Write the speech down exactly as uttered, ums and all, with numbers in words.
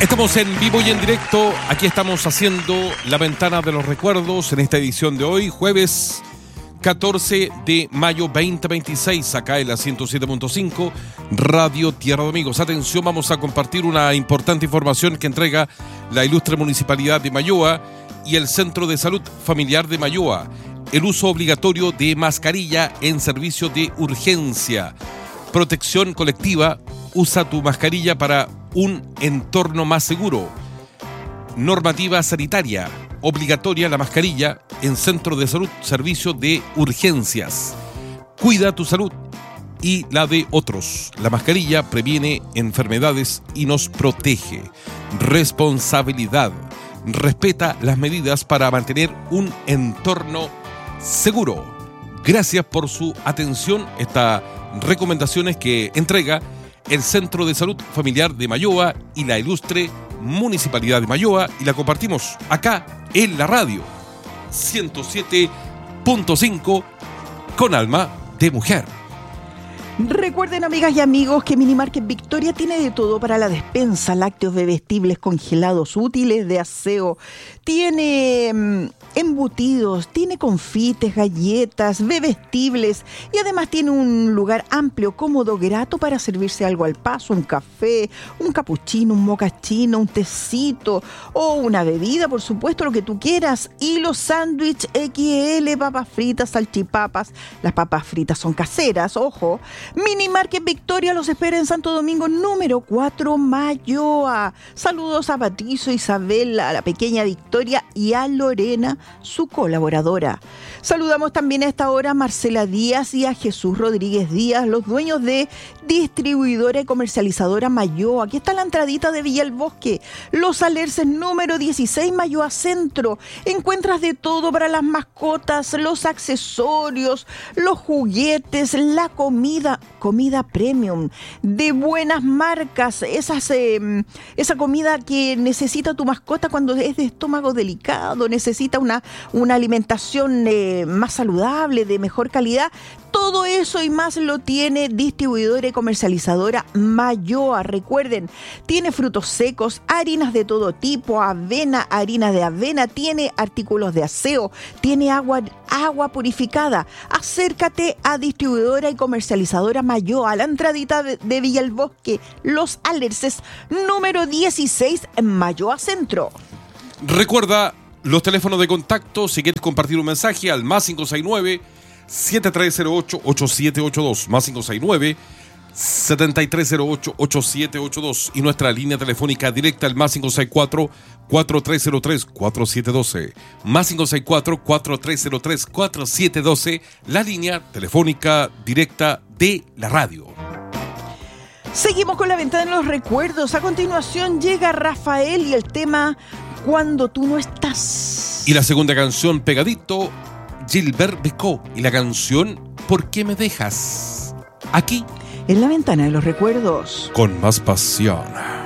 Estamos en vivo y en directo. Aquí estamos haciendo la ventana de los recuerdos en esta edición de hoy, jueves catorce de mayo veinte veintiséis, acá en la ciento siete punto cinco, Radio Tierra de Amigos. Atención, vamos a compartir una importante información que entrega la ilustre Municipalidad de Mayoa y el Centro de Salud Familiar de Mayoa. El uso obligatorio de mascarilla en servicio de urgencia. Protección colectiva. Usa tu mascarilla para un entorno más seguro. Normativa sanitaria. Obligatoria la mascarilla en centro de salud, servicio de urgencias. Cuida tu salud y la de otros. La mascarilla previene enfermedades y nos protege. Responsabilidad. Respeta las medidas para mantener un entorno seguro. Gracias por su atención. Estas recomendaciones que entrega el Centro de Salud Familiar de Mayoa y la ilustre Municipalidad de Mayoa, y la compartimos acá en la radio ciento siete punto cinco con alma de mujer. Recuerden, amigas y amigos, que Minimarket Victoria tiene de todo para la despensa: lácteos, bebestibles, congelados, útiles de aseo, tiene mmm, embutidos, tiene confites, galletas, bebestibles, y además tiene un lugar amplio, cómodo, grato para servirse algo al paso, un café, un capuchino, un mocachino, un tecito o una bebida, por supuesto, lo que tú quieras. Y los sándwiches equis ele, papas fritas, salchipapas. Las papas fritas son caseras, ojo. Minimarket Victoria los espera en Santo Domingo, número cuatro, Mayoa. Saludos a Patricio, Isabel, a la pequeña Victoria y a Lorena, su colaboradora. Saludamos también a esta hora a Marcela Díaz y a Jesús Rodríguez Díaz, los dueños de distribuidora y comercializadora Mayoa. Aquí está la entradita de Villa El Bosque, Los Alerces, número dieciséis, Mayoa Centro. Encuentras de todo para las mascotas, los accesorios, los juguetes, la comida, comida premium, de buenas marcas, esas, eh, esa comida que necesita tu mascota cuando es de estómago delicado, necesita una, una alimentación eh, más saludable, de mejor calidad. Todo eso y más lo tiene distribuidora y comercializadora Mayoa. Recuerden, tiene frutos secos, harinas de todo tipo, avena, harina de avena, tiene artículos de aseo, tiene agua, agua purificada. Acércate a distribuidora y comercializadora Mayoa, a la entradita de, de Villa El Bosque, Los Alerces, número dieciséis, en Mayoa Centro. Recuerda los teléfonos de contacto si quieres compartir un mensaje al más cinco seis nueve, siete tres cero ocho, ocho siete ocho dos, más cinco seis nueve, siete tres cero ocho, ocho siete ocho dos, y nuestra línea telefónica directa al más cinco seis cuatro, cuatro tres cero tres, cuatro siete uno dos, más cinco seis cuatro, cuatro tres cero tres, cuatro siete uno dos, la línea telefónica directa de la radio. Seguimos con la ventana de los recuerdos. A continuación llega Rafael y el tema Cuando tú no estás. Y la segunda canción, pegadito, Gilbert Becot y la canción ¿Por qué me dejas? Aquí en la ventana de los recuerdos, con más pasión.